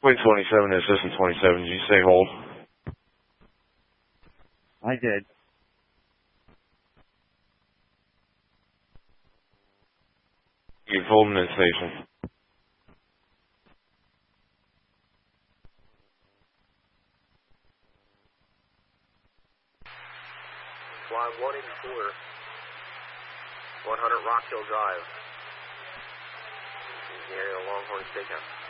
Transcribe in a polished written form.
Point 27 to Assistant 27, did you say hold? I did. You've holding in station. Fly 184, 100 Rock Hill Drive. In the area of Longhorn Steakhouse.